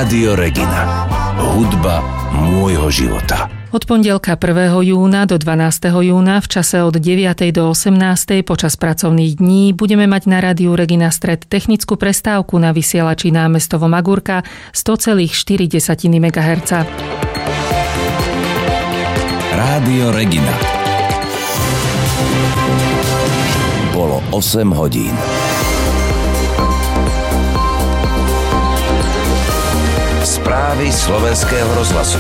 Rádio Regina. Hudba môjho života. Od pondelka 1. júna do 12. júna v čase od 9. do 18. počas pracovných dní budeme mať na Rádiu Regina Stred technickú prestávku na vysielači Námestovo Magurka 100,4 MHz. Rádio Regina. Bolo 8 hodín. Správy Slovenského rozhlasu.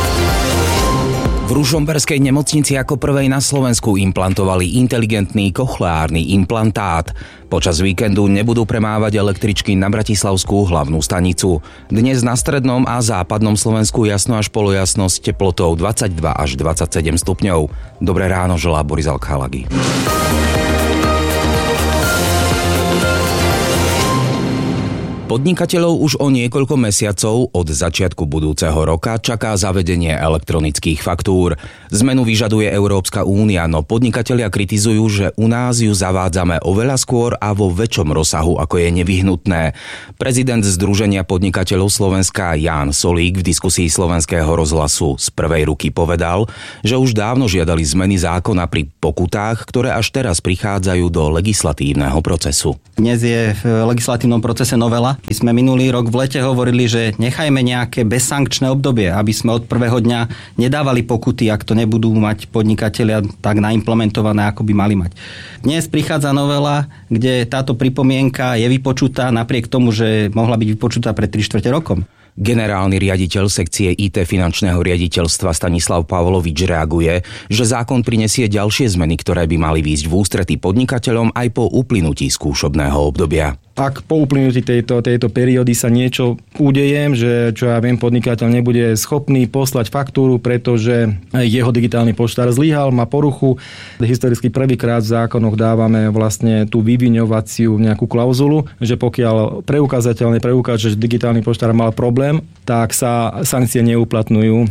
V ružomberskej nemocnici ako prvej na Slovensku implantovali inteligentný kochleárny implantát. Počas víkendu nebudú premávať električky na Bratislavskú hlavnú stanicu. Dnes na strednom a západnom Slovensku jasno až polojasno s teplotou 22 až 27 stupňov. Dobré ráno želá Boris Alkhalagy. Podnikateľov už o niekoľko mesiacov od začiatku budúceho roka čaká zavedenie elektronických faktúr. Zmenu vyžaduje Európska únia, no podnikatelia kritizujú, že u nás ju zavádzame oveľa skôr a vo väčšom rozsahu, ako je nevyhnutné. Prezident Združenia podnikateľov Slovenska Ján Solík v diskusii Slovenského rozhlasu z prvej ruky povedal, že už dávno žiadali zmeny zákona pri pokutách, ktoré až teraz prichádzajú do legislatívneho procesu. Dnes je v legislatívnom procese novela. My sme minulý rok v lete hovorili, že nechajme nejaké bezsankčné obdobie, aby sme od prvého dňa nedávali pokuty, ak to nebudú mať podnikatelia tak naimplementované, ako by mali mať. Dnes prichádza novela, kde táto pripomienka je vypočutá napriek tomu, že mohla byť vypočutá pred 3/4 rokom. Generálny riaditeľ sekcie IT finančného riaditeľstva Stanislav Pavlovič reaguje, že zákon prinesie ďalšie zmeny, ktoré by mali výjsť v ústrety podnikateľom aj po uplynutí skúšobného obdobia. Ak po uplynutí tejto periódy sa niečo udeje, že čo ja viem, podnikateľ nebude schopný poslať faktúru, pretože jeho digitálny poštár zlyhal, má poruchu. Historicky prvýkrát v zákonoch dávame vlastne tú vyviňovaciu nejakú klauzulu, že pokiaľ preukázateľne preukáže, že digitálny poštár mal problém, tak sa sankcie neuplatňujú.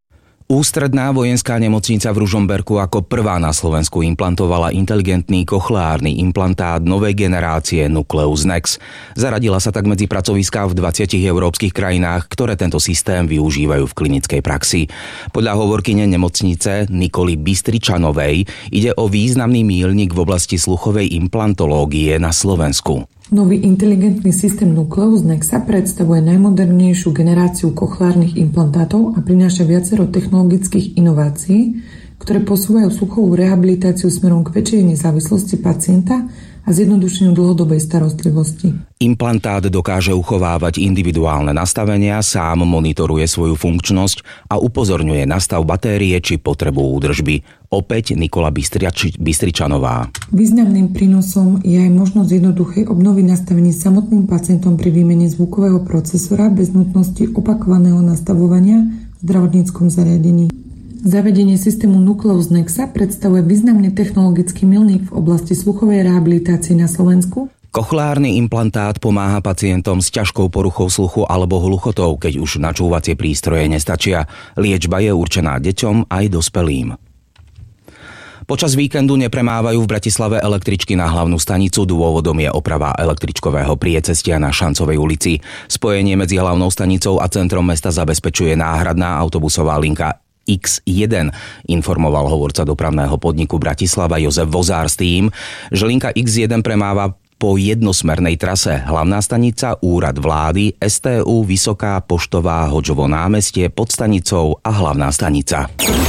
Ústredná vojenská nemocnica v Ružomberku ako prvá na Slovensku implantovala inteligentný kochleárny implantát novej generácie Nucleus Nex. Zaradila sa tak medzi pracoviská v 20 európskych krajinách, ktoré tento systém využívajú v klinickej praxi. Podľa hovorkyne nemocnice Nikoly Bystričanovej ide o významný míľnik v oblasti sluchovej implantológie na Slovensku. Nový inteligentný systém Nucleus Nexa predstavuje najmodernejšiu generáciu kochleárnych implantátov a prináša viacero technologických inovácií, ktoré posúvajú sluchovú rehabilitáciu smerom k väčšej nezávislosti pacienta a zjednodušeniu dlhodobej starostlivosti. Implantát dokáže uchovávať individuálne nastavenia, sám monitoruje svoju funkčnosť a upozorňuje na stav batérie či potrebu údržby. Opäť Nikola Bystričanová. Významným prínosom je aj možnosť jednoduchej obnovy nastavení samotným pacientom pri výmene zvukového procesora bez nutnosti opakovaného nastavovania v zdravotníckom zariadení. Zavedenie systému Nucleus Nexa predstavuje významný technologický milník v oblasti sluchovej rehabilitácie na Slovensku. Kochleárny implantát pomáha pacientom s ťažkou poruchou sluchu alebo hluchotou, keď už načúvacie prístroje nestačia. Liečba je určená deťom aj dospelým. Počas víkendu nepremávajú v Bratislave električky na hlavnú stanicu. Dôvodom je oprava električkového priecestia na Šancovej ulici. Spojenie medzi hlavnou stanicou a centrom mesta zabezpečuje náhradná autobusová linka X1, informoval hovorca dopravného podniku Bratislava Jozef Vozár s tým, že linka X1 premáva po jednosmernej trase hlavná stanica, úrad vlády, STU, Vysoká, Poštová, Hodžovo námestie, pod stanicou a hlavná stanica.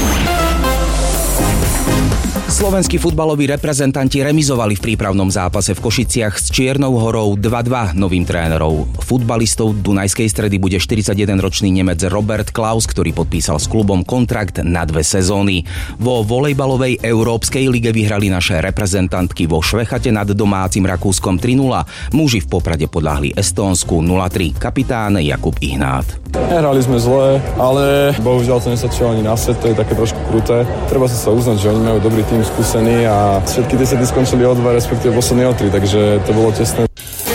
Slovenskí futbaloví reprezentanti remizovali v prípravnom zápase v Košiciach s Čiernou Horou 2-2. Novým trénerom futbalistov Dunajskej Stredy bude 41-ročný Nemec Robert Klaus, ktorý podpísal s klubom kontrakt na 2 sezóny. Vo volejbalovej Európskej lige vyhrali naše reprezentantky vo Švechate nad domácim Rakúskom 3-0. Muži v Poprade podľahli Estónsku 0-3. Kapitán Jakub Ihnát. Hrali sme zle, ale bohužiaľ to nestačilo ani na set, to je také trošku kruté. Treba sa uznať, že oni majú dobrý tým, skúsený a všetky tie sety skončili o 2, respektíve posledný o 3, takže to bolo tesné.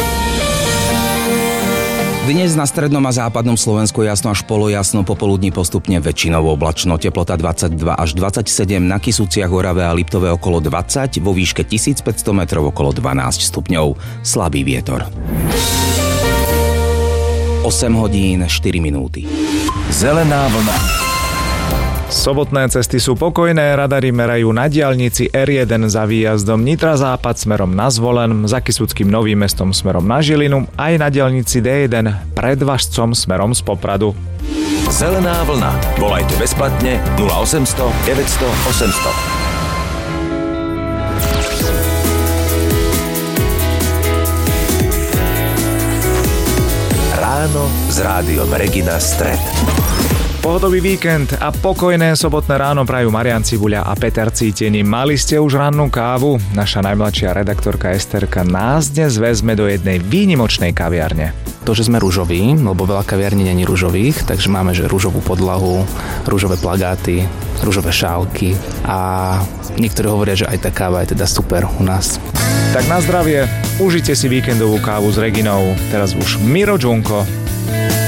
Dnes na strednom a západnom Slovensku jasno až polojasno, popoludní postupne väčšinou oblačno, teplota 22 až 27, na Kysuciach, Orave a Liptove okolo 20, vo výške 1500 metrov okolo 12 stupňov. Slabý vietor. 8 hodín 4 minúty. Zelená vlna. Sobotné cesty sú pokojné, radary merajú na diaľnici R1 za výjazdom Nitra Západ smerom na Zvolen, za Kysuckým Novým Mestom smerom na Žilinu, aj na diaľnici D1 pred Važcom smerom z Popradu. Zelená vlna. Volajte bezplatne 0800 900 800. Ráno s Rádiom Regina Stret. Pohodový víkend a pokojné sobotné ráno prajú Marian Cibuľa a Peter Cítený. Mali ste už rannú kávu? Naša najmladšia redaktorka Esterka nás dnes vezme do jednej výnimočnej kaviarne. To, že sme ružoví, lebo veľa kaviarní není ružových, takže máme že ružovú podlahu, ružové plagáty, ružové šálky a niektorí hovoria, že aj tá káva je teda super u nás. Tak na zdravie, užite si víkendovú kávu s Reginou. Teraz už Miro Džunko.